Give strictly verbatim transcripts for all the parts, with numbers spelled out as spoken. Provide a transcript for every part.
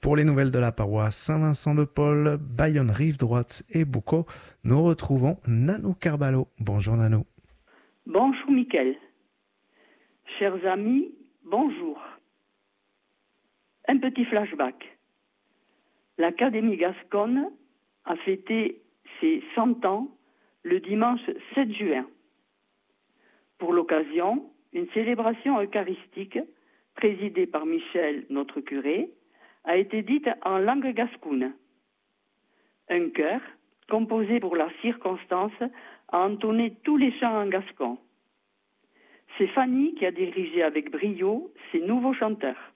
Pour les nouvelles de la paroisse Saint-Vincent-de-Paul, Bayonne Rive Droite et Boucau, nous retrouvons Nanou Carballo. Bonjour Nanou. Bonjour Mickaël. Chers amis, bonjour. Un petit flashback. L'Académie Gasconne a fêté ses cent ans le dimanche sept juin. Pour l'occasion, une célébration eucharistique présidée par Michel, notre curé, a été dite en langue gascoune. Un chœur, composé pour la circonstance, a entonné tous les chants en gascon. C'est Fanny qui a dirigé avec brio ces nouveaux chanteurs.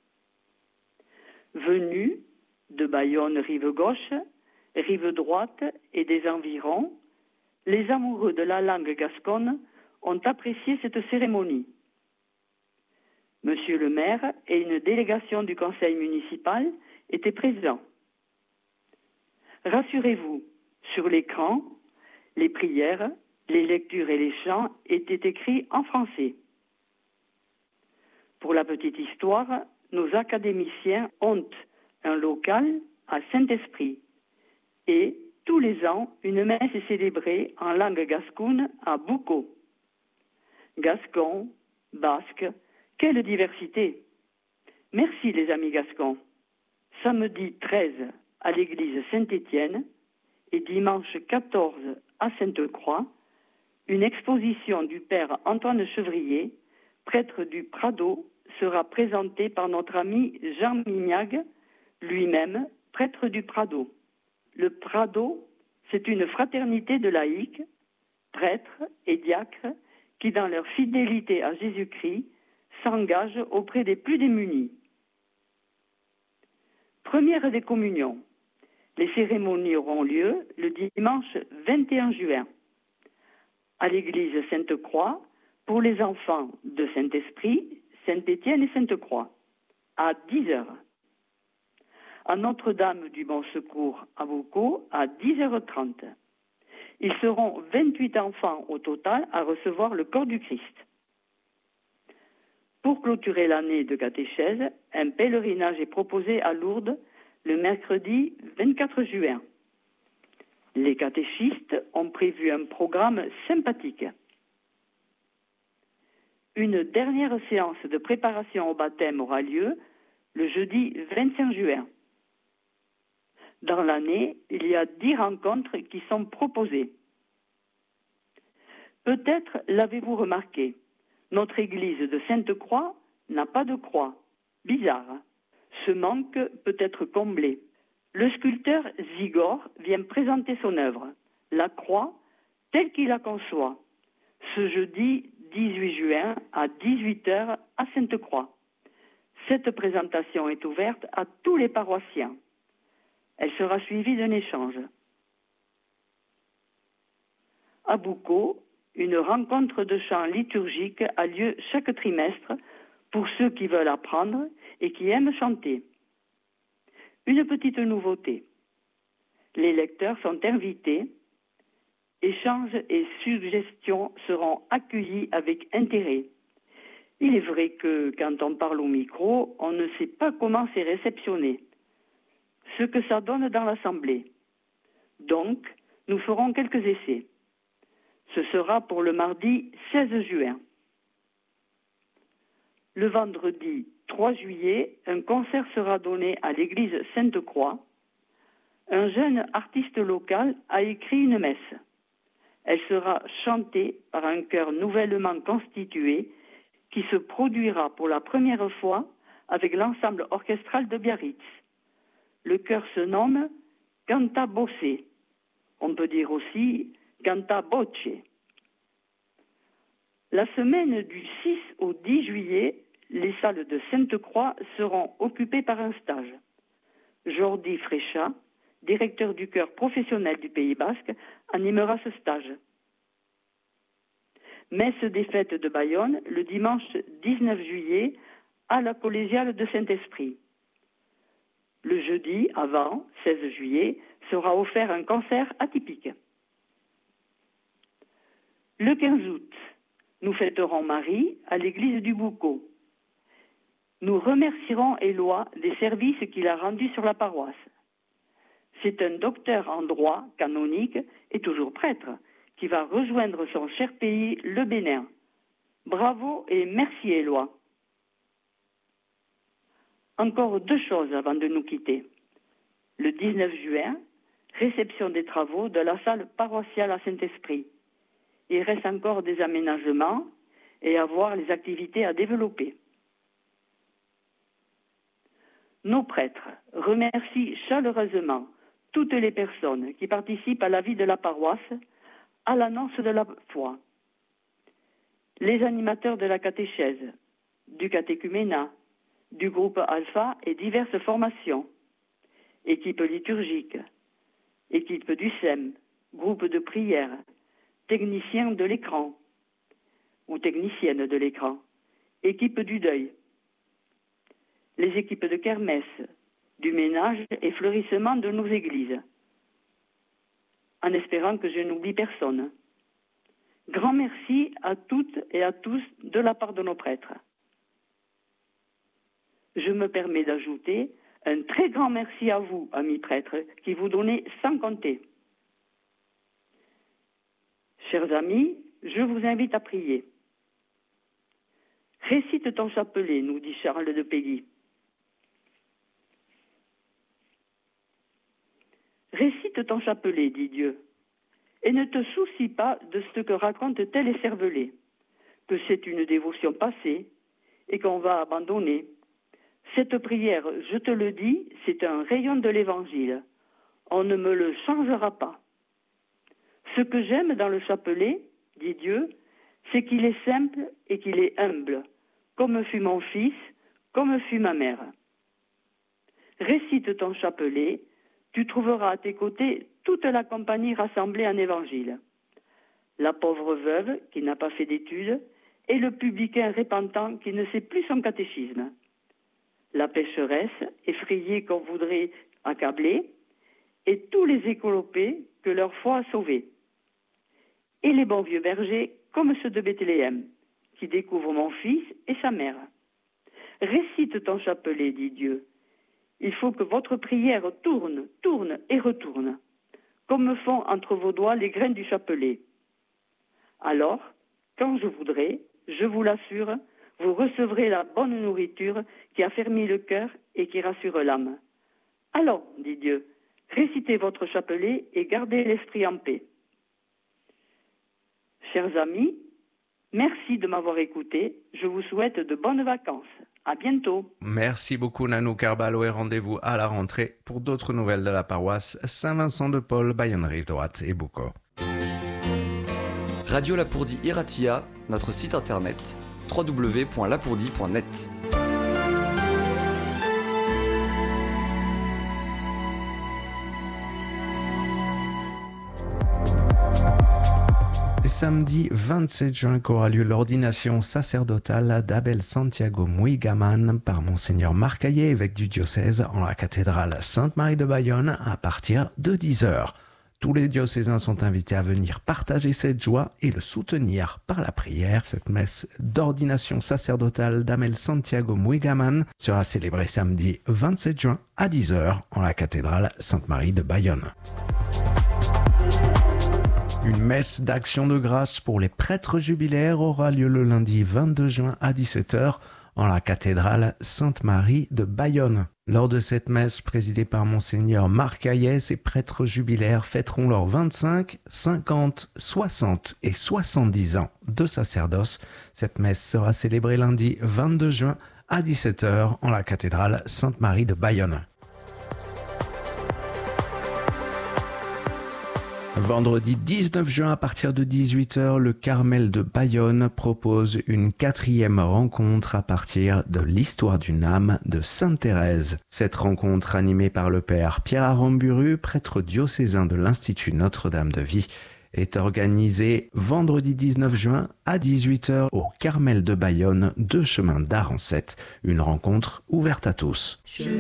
Venus de Bayonne rive gauche, rive droite et des environs, les amoureux de la langue gasconne ont apprécié cette cérémonie. Monsieur le maire et une délégation du conseil municipal étaient présents. Rassurez-vous, sur l'écran, les prières, les lectures et les chants étaient écrits en français. Pour la petite histoire, nos académiciens ont un local à Saint-Esprit et, tous les ans, une messe est célébrée en langue gascoune à Boucau. Gascon, basque, quelle diversité! Merci les amis gascons. Samedi treize à l'église Saint-Étienne et dimanche quatorze à Sainte-Croix, une exposition du père Antoine Chevrier, prêtre du Prado, sera présentée par notre ami Jean Mignague, lui-même prêtre du Prado. Le Prado, c'est une fraternité de laïcs, prêtres et diacres qui, dans leur fidélité à Jésus-Christ, s'engagent auprès des plus démunis. Première des communions. Les cérémonies auront lieu le dimanche vingt et un juin à l'église Sainte-Croix pour les enfants de Saint-Esprit, Saint-Étienne et Sainte-Croix à dix heures. À Notre-Dame du Bon Secours à Boucau à dix heures trente. Ils seront vingt-huit enfants au total à recevoir le corps du Christ. Pour clôturer l'année de catéchèse, un pèlerinage est proposé à Lourdes le mercredi vingt-quatre juin. Les catéchistes ont prévu un programme sympathique. Une dernière séance de préparation au baptême aura lieu le jeudi vingt-cinq juin. Dans l'année, il y a dix rencontres qui sont proposées. Peut-être l'avez-vous remarqué, notre église de Sainte-Croix n'a pas de croix. Bizarre. Ce manque peut être comblé. Le sculpteur Zigor vient présenter son œuvre, la croix, telle qu'il la conçoit, ce jeudi dix-huit juin à dix-huit heures à Sainte-Croix. Cette présentation est ouverte à tous les paroissiens. Elle sera suivie d'un échange. À Boucau, une rencontre de chant liturgique a lieu chaque trimestre pour ceux qui veulent apprendre et qui aiment chanter. Une petite nouveauté. Les lecteurs sont invités. Échanges et suggestions seront accueillis avec intérêt. Il est vrai que quand on parle au micro, on ne sait pas comment c'est réceptionné, ce que ça donne dans l'assemblée. Donc, nous ferons quelques essais. Ce sera pour le mardi seize juin. Le vendredi trois juillet, un concert sera donné à l'église Sainte-Croix. Un jeune artiste local a écrit une messe. Elle sera chantée par un chœur nouvellement constitué qui se produira pour la première fois avec l'ensemble orchestral de Biarritz. Le chœur se nomme Canta Bosse. On peut dire aussi Canta Voce. La semaine du six au dix juillet, les salles de Sainte-Croix seront occupées par un stage. Jordi Fréchat, directeur du chœur professionnel du Pays Basque, animera ce stage. Messe des fêtes de Bayonne le dimanche dix-neuf juillet à la collégiale de Saint-Esprit. Le jeudi avant, seize juillet, sera offert un concert atypique. Le quinze août, nous fêterons Marie à l'église du Boucau. Nous remercierons Éloi des services qu'il a rendus sur la paroisse. C'est un docteur en droit canonique et toujours prêtre qui va rejoindre son cher pays, le Bénin. Bravo et merci Éloi. Encore deux choses avant de nous quitter. Le dix-neuf juin, réception des travaux de la salle paroissiale à Saint-Esprit. Il reste encore des aménagements et à voir les activités à développer. Nos prêtres remercient chaleureusement toutes les personnes qui participent à la vie de la paroisse, à l'annonce de la foi. Les animateurs de la catéchèse, du catéchuménat, du groupe Alpha et diverses formations, équipe liturgique, équipe du S E M, groupe de prière, technicien de l'écran ou technicienne de l'écran, équipe du deuil, les équipes de kermesse, du ménage et fleurissement de nos églises, en espérant que je n'oublie personne. Grand merci à toutes et à tous de la part de nos prêtres. Je me permets d'ajouter un très grand merci à vous, amis prêtres, qui vous donnez sans compter. Chers amis, je vous invite à prier. Récite ton chapelet, nous dit Charles de Péguy. Récite ton chapelet, dit Dieu, et ne te soucie pas de ce que racontent tel et cervelé, que c'est une dévotion passée et qu'on va abandonner. Cette prière, je te le dis, c'est un rayon de l'Évangile. On ne me le changera pas. Ce que j'aime dans le chapelet, dit Dieu, c'est qu'il est simple et qu'il est humble, comme fut mon fils, comme fut ma mère. Récite ton chapelet, tu trouveras à tes côtés toute la compagnie rassemblée en évangile. La pauvre veuve qui n'a pas fait d'études et le publicain repentant qui ne sait plus son catéchisme. La pécheresse effrayée qu'on voudrait accabler et tous les écolopés que leur foi a sauvés. Et les bons vieux bergers comme ceux de Bethléem qui découvrent mon fils et sa mère. Récite ton chapelet, dit Dieu. Il faut que votre prière tourne, tourne et retourne, comme font entre vos doigts les graines du chapelet. Alors, quand je voudrai, je vous l'assure, vous recevrez la bonne nourriture qui affermit le cœur et qui rassure l'âme. Alors, dit Dieu, récitez votre chapelet et gardez l'esprit en paix. Chers amis, merci de m'avoir écouté. Je vous souhaite de bonnes vacances. À bientôt. Merci beaucoup Nanou Carballo et rendez-vous à la rentrée pour d'autres nouvelles de la paroisse Saint-Vincent-de-Paul, Bayonne-Rive-Droite et Boucau. Radio Lapourdie Iratia, notre site internet w w w point lapourdie point net. Samedi vingt-sept juin qu'aura lieu l'ordination sacerdotale d'Abel Santiago Muigaman par Monseigneur Marc Hayet, évêque du diocèse, en la cathédrale Sainte-Marie de Bayonne à partir de dix heures. Tous les diocésains sont invités à venir partager cette joie et le soutenir par la prière. Cette messe d'ordination sacerdotale d'Abel Santiago Muigaman sera célébrée samedi vingt-sept juin à dix heures en la cathédrale Sainte-Marie de Bayonne. Une messe d'action de grâce pour les prêtres jubilaires aura lieu le lundi vingt-deux juin à dix-sept heures en la cathédrale Sainte-Marie de Bayonne. Lors de cette messe présidée par Monseigneur Marc Hayet, ces prêtres jubilaires fêteront leurs vingt-cinq, cinquante, soixante et soixante-dix ans de sacerdoce. Cette messe sera célébrée lundi vingt-deux juin à dix-sept heures en la cathédrale Sainte-Marie de Bayonne. Vendredi dix-neuf juin à partir de dix-huit heures, le Carmel de Bayonne propose une quatrième rencontre à partir de l'histoire d'une âme de Sainte Thérèse. Cette rencontre animée par le père Pierre Aramburu, prêtre diocésain de l'Institut Notre-Dame de Vie, est organisée vendredi dix-neuf juin à dix-huit heures au Carmel de Bayonne, deux chemins d'Arancette. Une rencontre ouverte à tous. Je